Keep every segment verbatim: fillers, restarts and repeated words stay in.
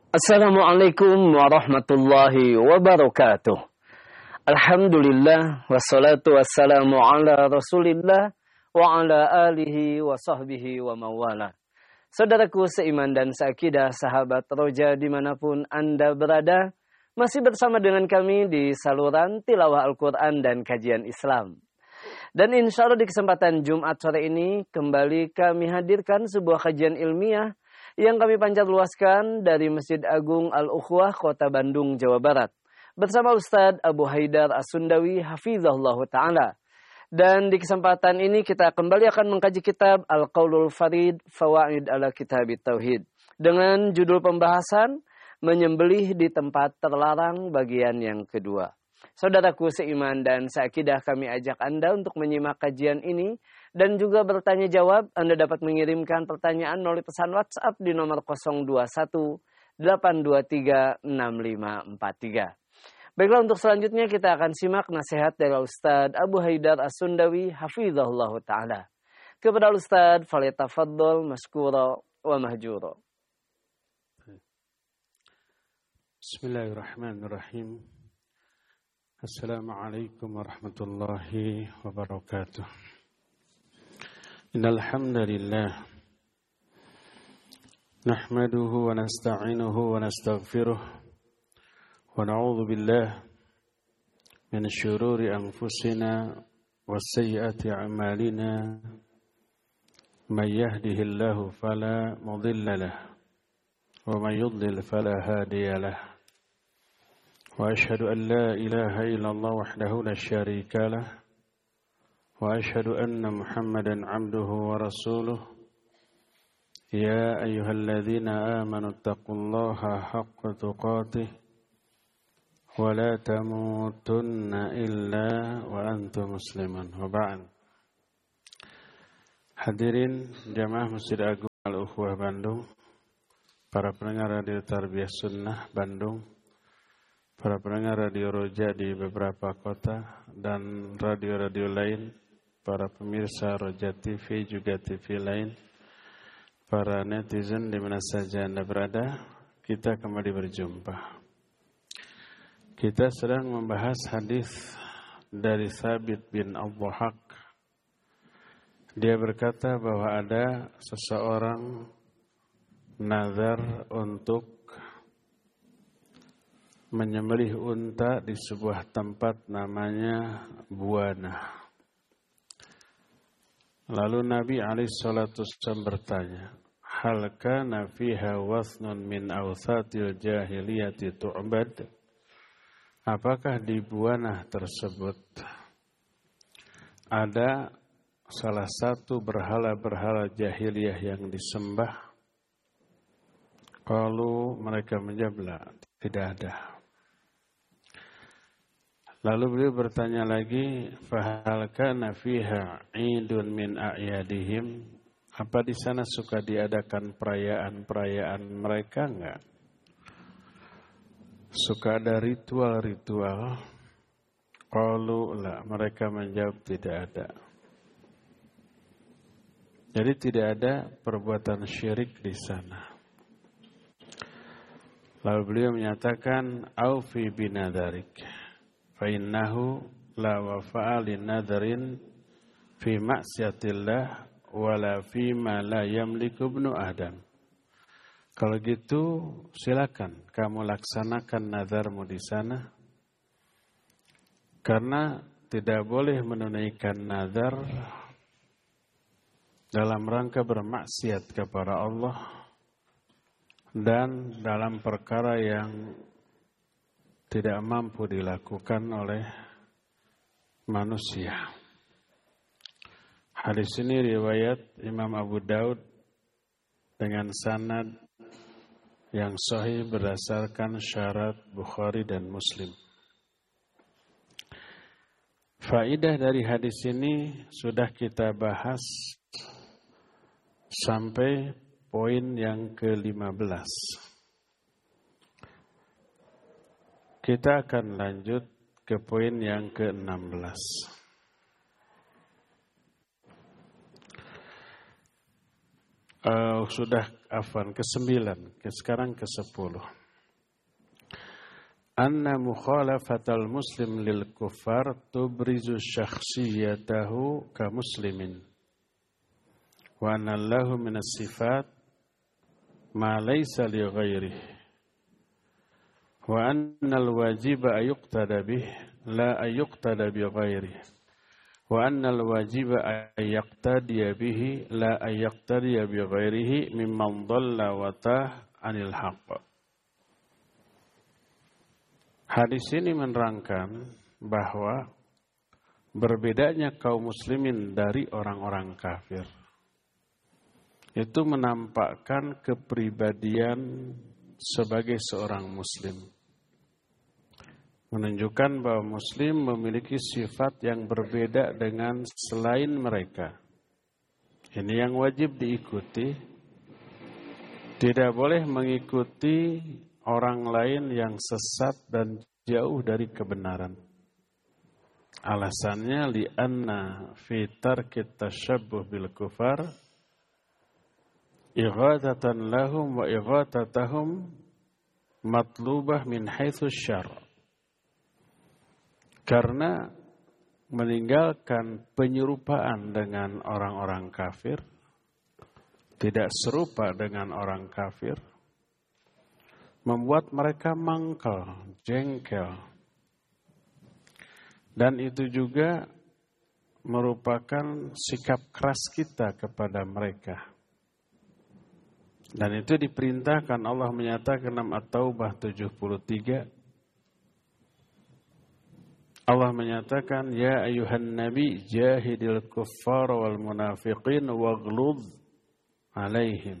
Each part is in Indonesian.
Assalamualaikum warahmatullahi wabarakatuh. Alhamdulillah wassalatu wassalamu ala Rasulillah wa ala alihi wa sahbihi wa mawala. Saudaraku seiman dan seakidah, sahabat roja dimanapun Anda berada, masih bersama dengan kami di saluran tilawah Al-Quran dan kajian Islam. Dan insya Allah di kesempatan Jumat sore ini kembali kami hadirkan sebuah kajian ilmiah yang kami panjat luaskan dari Masjid Agung Al-Ukhwah Kota Bandung, Jawa Barat, bersama Ustadz Abu Haidar As-Sundawi hafizahullah ta'ala. Dan di kesempatan ini kita kembali akan mengkaji kitab Al-Qaulul Farid Fawaid ala Kitab Tauhid dengan judul pembahasan menyembelih di tempat terlarang bagian yang kedua. Saudaraku seiman dan seakidah, kami ajak Anda untuk menyimak kajian ini dan juga bertanya jawab. Anda dapat mengirimkan pertanyaan melalui pesan WhatsApp di nomor nol dua satu delapan dua tiga enam lima empat tiga. Baiklah, untuk selanjutnya kita akan simak nasihat dari Ustadz Abu Haidar As-Sundawi hafizahullah ta'ala. Kepada Ustadz, falyatafaddal maskura wa mahjura. Bismillahirrahmanirrahim. Assalamualaikum warahmatullahi wabarakatuh. Innal hamdalillah nahmaduhu wa nasta'inuhu wa nastaghfiruh wa na'udzu billah min syururi anfusina wa sayyiati a'malina. May yahdihillahu fala mudilla lahu wa may yudlil fala hadiya lahu. وأشهد أن لا إله إلا الله وحده لا شريك له وأشهد أن محمدا عبده ورسوله يا أيها الذين آمنوا اتقوا الله حق تقاته ولا تموتن إلا وأنتم مسلمون وبعد. Hadirin jamaah Masjid Agung Al-Ukhwah Bandung, para pendengar Radio Tarbiyah Sunnah Bandung, para pendengar Radio Roja di beberapa kota dan radio-radio lain, para pemirsa Roja T V juga T V lain, para netizen di mana saja Anda berada, kita kembali berjumpa. Kita sedang membahas hadis dari Thabit bin Ad-Dhahhak. Dia berkata bahwa ada seseorang nazar untuk menyembelih unta di sebuah tempat namanya Buana. Lalu Nabi alaihi salatu wasallam bertanya, hal kana fiha wasnun min awsatil jahiliyati tu'bad? Apakah di Buana tersebut ada salah satu berhala-berhala jahiliyah yang disembah? Kalau mereka menjawab, tidak ada. Lalu beliau bertanya lagi, fahal kana fiha 'idun min a'yadihim? Apa di sana suka diadakan perayaan-perayaan mereka enggak? Suka ada ritual-ritual? Qalu la, mereka menjawab tidak ada. Jadi tidak ada perbuatan syirik di sana. Lalu beliau menyatakan, aufi binadharik fa innahu la wafa'a linadharin fi ma'siyatillah wala fi ma la yamliku ibnu adam. Kalau gitu silakan kamu laksanakan nadharmu di sana, karena tidak boleh menunaikan nadhar dalam rangka bermaksiat kepada Allah dan dalam perkara yang tidak mampu dilakukan oleh manusia. Hadis ini riwayat Imam Abu Daud dengan sanad yang sahih berdasarkan syarat Bukhari dan Muslim. Faidah dari hadis ini sudah kita bahas sampai poin yang ke lima belas. Kita akan lanjut ke poin yang ke enam belas. Uh, sudah afan ke sembilan, sekarang ke sepuluh. anna mukhalafatal muslim lil kuffar tubrizu syakhsiyatahu ka muslimin wa anna lahu minas sifat ma laysa li ghairihi wa anna al-wajiba ayuqtada bih la ayuqtada bi ghairihi wa anna al-wajiba ayaqtadiya bihi la ayaqtadiya bi ghairihi mimman dhalla wa tah 'anil haqq. Hadis ini menerangkan bahwa berbedanya kaum muslimin dari orang-orang kafir itu menampakkan kepribadian sebagai seorang muslim. Menunjukkan bahwa muslim memiliki sifat yang berbeda dengan selain mereka. Ini yang wajib diikuti. Tidak boleh mengikuti orang lain yang sesat dan jauh dari kebenaran. Alasannya li'anna fi tarkit tasyabbuh bil kufar ighatatan lahum wa ighatatahum matlubah min haitsu syar'. Karena meninggalkan penyerupaan dengan orang-orang kafir, tidak serupa dengan orang kafir, membuat mereka mangkel, jengkel. Dan itu juga merupakan sikap keras kita kepada mereka. Dan itu diperintahkan Allah menyatakan dalam At-Taubah tujuh puluh tiga. Allah menyatakan, ya ayuhan nabi jahidil kuffar wal munafiqin waghlud alaihim.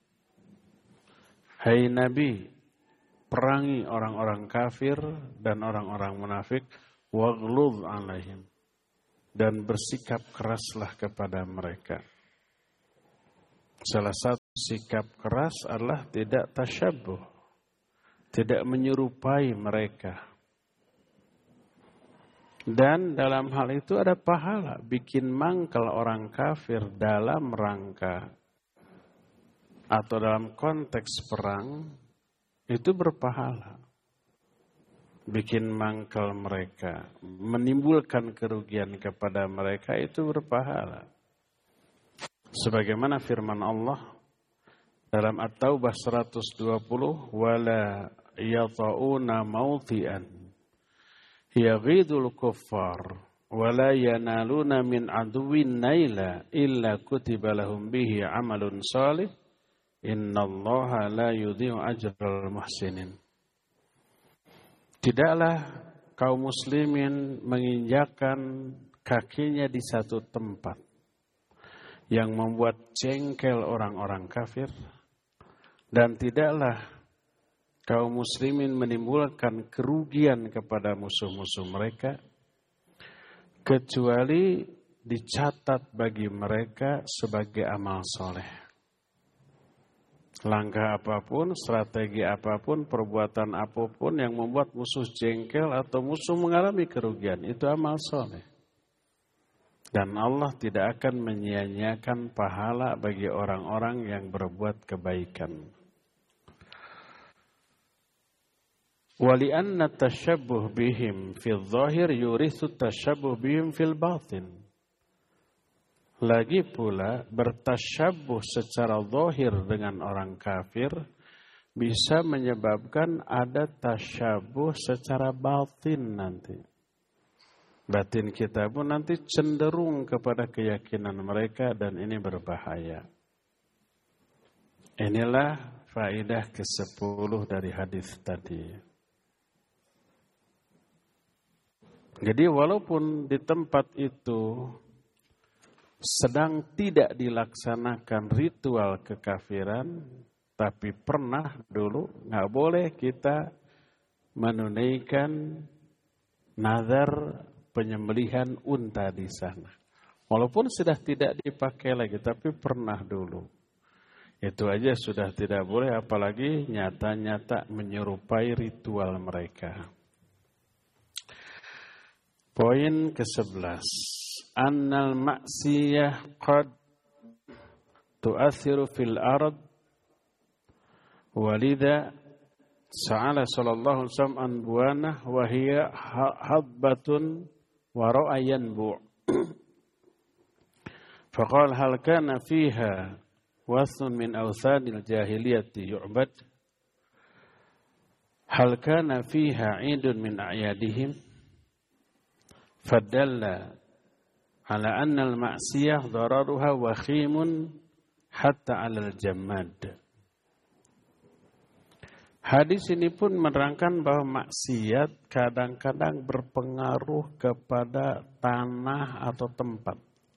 Hai Nabi, perangi orang-orang kafir dan orang-orang munafik, waghlud alaihim, dan bersikap keraslah kepada mereka. Salah satu sikap keras adalah tidak tasyabbuh, tidak menyerupai mereka. Dan dalam hal itu ada pahala, bikin mangkal orang kafir dalam rangka atau dalam konteks perang itu berpahala. Bikin mangkal mereka, menimbulkan kerugian kepada mereka itu berpahala. Sebagaimana firman Allah dalam At-Taubah seratus dua puluh, wala yata'una mawti'an yaghidul kuffar wala yanaluna min aduwin naila illa kutiba lahum bihi amalun salih innallaha la yudhi'u ajral muhsinin. Tidaklah kaum muslimin menginjakkan kakinya di satu tempat yang membuat jengkel orang-orang kafir, dan tidaklah kaum muslimin menimbulkan kerugian kepada musuh-musuh mereka, kecuali dicatat bagi mereka sebagai amal soleh. Langkah apapun, strategi apapun, perbuatan apapun yang membuat musuh jengkel atau musuh mengalami kerugian, itu amal soleh. Dan Allah tidak akan menyia-nyiakan pahala bagi orang-orang yang berbuat kebaikan. Wali'anna tashabbuh bihim fil zahir yurithu tashabbuh bihim fil batin. Lagi pula bertasyabuh secara zahir dengan orang kafir bisa menyebabkan ada tasyabuh secara batin nanti. Batin kita pun nanti cenderung kepada keyakinan mereka dan ini berbahaya. Inilah faedah kesepuluh dari hadis tadi. Jadi walaupun di tempat itu sedang tidak dilaksanakan ritual kekafiran, tapi pernah dulu nggak boleh kita menunaikan nazar penyembelihan unta di sana. Walaupun sudah tidak dipakai lagi, tapi pernah dulu. Itu aja sudah tidak boleh, apalagi nyata-nyata menyerupai ritual mereka. Poin kesebelas, annal maksiyah qad tu'athiru fil ard walidha sa'ala sallallahu alaihi wasallam an buanah wa hiya habbatun wa ra'ayan bu'. Faqala hal kana fiha wasun min awthanil jahiliyati yu'bad? Hal kana fiha 'idun min a'yadihim? Fadalla ala anna al-ma'siyah dararuha wakhimun hatta 'ala al-jammad. Hadis ini pun menerangkan bahwa maksiat kadang-kadang berpengaruh kepada tanah atau tempat.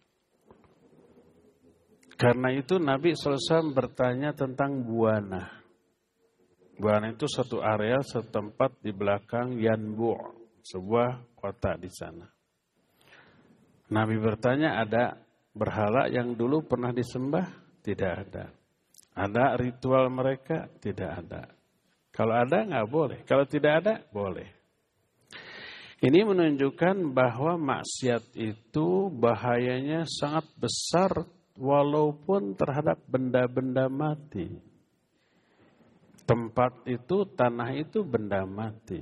Karena itu Nabi shallallahu alaihi wasallam bertanya tentang buana. Buana itu suatu area, suatu tempat di belakang Yanbu', sebuah kota di sana. Nabi bertanya, ada berhala yang dulu pernah disembah? Tidak ada. Ada ritual mereka? Tidak ada. Kalau ada nggak boleh, kalau tidak ada boleh. Ini menunjukkan bahwa maksiat itu bahayanya sangat besar walaupun terhadap benda-benda mati. Tempat itu, tanah itu benda mati.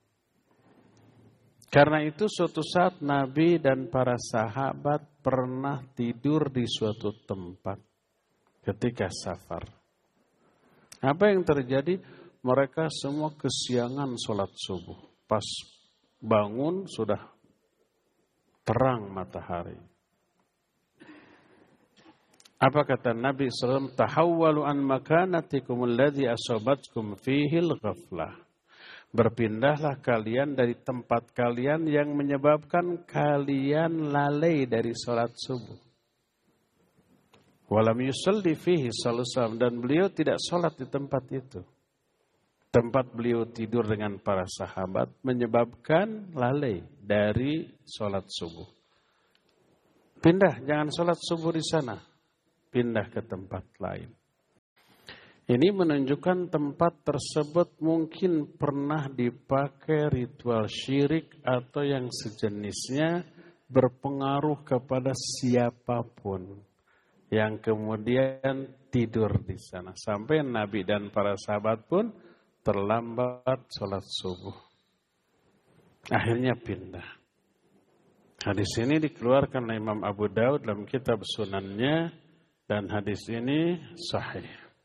Karena itu suatu saat Nabi dan para sahabat pernah tidur di suatu tempat ketika safar. Apa yang terjadi? Mereka semua kesiangan sholat subuh. Pas bangun sudah terang matahari. Apa kata Nabi shallallahu alaihi wasallam? Tahawwalu an makanatikum alladhi asabatkum fihil ghaflah. Berpindahlah kalian dari tempat kalian yang menyebabkan kalian lalai dari sholat subuh. Walam yusalli fihi sallallahu alaihi wasallam, dan beliau tidak sholat di tempat itu. Tempat beliau tidur dengan para sahabat menyebabkan lalai dari sholat subuh. Pindah, jangan sholat subuh di sana. Pindah ke tempat lain. Ini menunjukkan tempat tersebut mungkin pernah dipakai ritual syirik atau yang sejenisnya, berpengaruh kepada siapapun yang kemudian tidur di sana. Sampai Nabi dan para sahabat pun terlambat sholat subuh. Akhirnya pindah. Hadis ini dikeluarkan oleh Imam Abu Daud dalam kitab Sunannya, dan hadis ini sahih.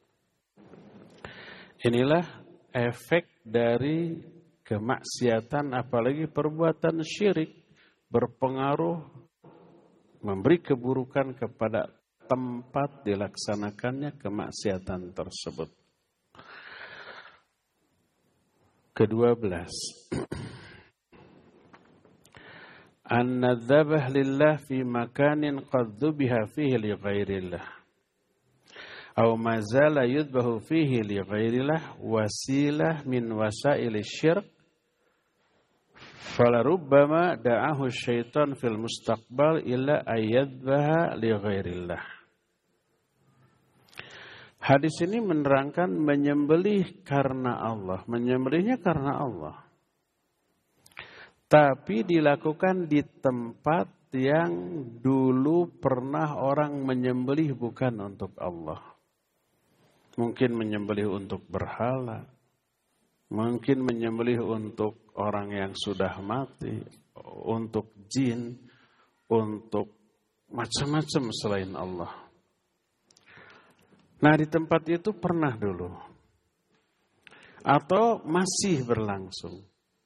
Inilah efek dari kemaksiatan, apalagi perbuatan syirik, berpengaruh memberi keburukan kepada tempat dilaksanakannya kemaksiatan tersebut. Kedua belas. An-nadzabah lillah fi makanin qad dhubiha fihi li ghairillah. Aw ma zala yudbahu fihi li ghairillah wasilah min wasail syirk. Falarubbama da'ahu syaitan fil mustaqbal illa ayyadbaha li ghairillah. Hadis ini menerangkan menyembelih karena Allah. Menyembelihnya karena Allah. Tapi dilakukan di tempat yang dulu pernah orang menyembelih bukan untuk Allah. Mungkin menyembelih untuk berhala. Mungkin menyembelih untuk orang yang sudah mati. Untuk jin. Untuk macam-macam selain Allah. Nah, di tempat itu pernah dulu. Atau masih berlangsung.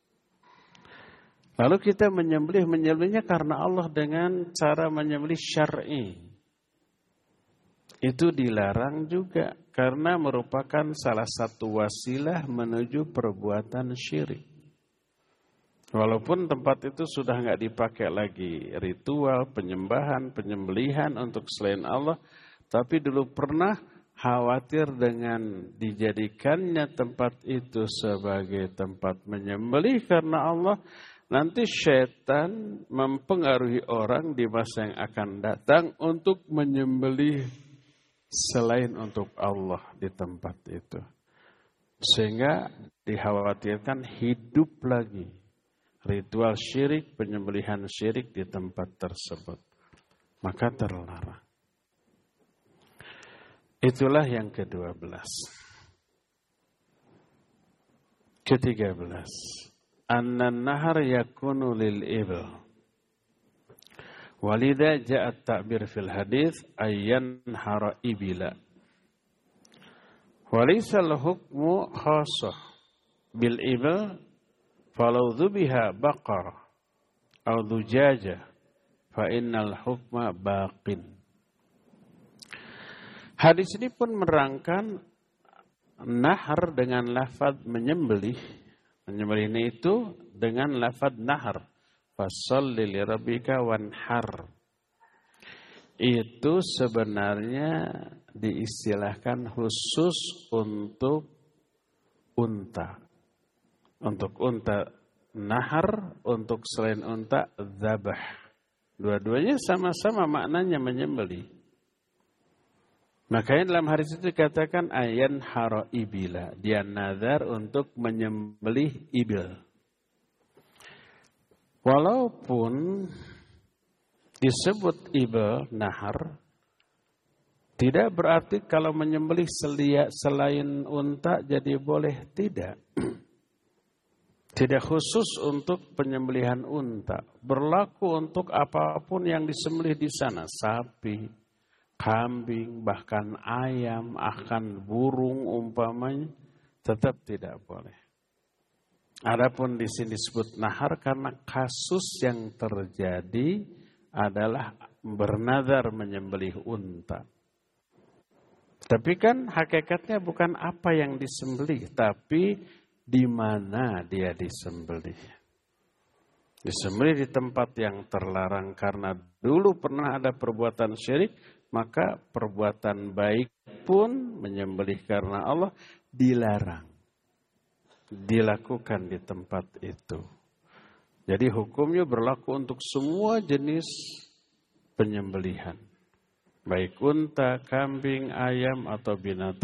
Lalu kita menyembelih, menyembelihnya karena Allah dengan cara menyembelih syar'i. Itu dilarang juga karena merupakan salah satu wasilah menuju perbuatan syirik. Walaupun tempat itu sudah nggak dipakai lagi ritual, penyembahan, penyembelihan untuk selain Allah, tapi dulu pernah khawatir dengan dijadikannya tempat itu sebagai tempat menyembelih karena Allah, nanti syaitan mempengaruhi orang di masa yang akan datang untuk menyembelih selain untuk Allah di tempat itu. Sehingga dikhawatirkan hidup lagi ritual syirik, penyembelihan syirik di tempat tersebut. Maka terlarang. Itulah yang kedua belas. Ketiga belas. Annan nahar yakunu lil ibil. Walidha ja'at ta'bir fil hadith ayyan hara ibila. Walisal hukmu khasah bil ibil falau dhubiha baqar au dhujaja fa innal hukma baqin. Hadis ini pun menerangkan nahar dengan lafaz menyembelih. Menyembelih ini itu dengan lafaz nahar. Fasholli li rabbika wanhar. Itu sebenarnya diistilahkan khusus untuk unta. Untuk unta nahar, untuk selain unta dzabah. Dua-duanya sama-sama maknanya menyembelih. Makanya dalam hadis itu dikatakan ayan haro ibila. Dia nazar untuk menyembelih ibil. Walaupun disebut ibil nahar, tidak berarti kalau menyembelih selia, selain unta jadi boleh. Tidak. Tidak khusus untuk penyembelihan unta. Berlaku untuk apapun yang disembelih di sana. Sapi, kambing, bahkan ayam, akan burung umpamanya. Tetap tidak boleh. Adapun di sini disebut nahar karena kasus yang terjadi adalah bernazar menyembelih unta. Tapi kan hakikatnya bukan apa yang disembelih, tapi di mana dia disembelih. Disembelih di tempat yang terlarang karena dulu pernah ada perbuatan syirik, maka perbuatan baik pun menyembelih karena Allah dilarang. Dilakukan di tempat itu. Jadi hukumnya berlaku untuk semua jenis penyembelihan. Baik unta, kambing, ayam, atau binatang.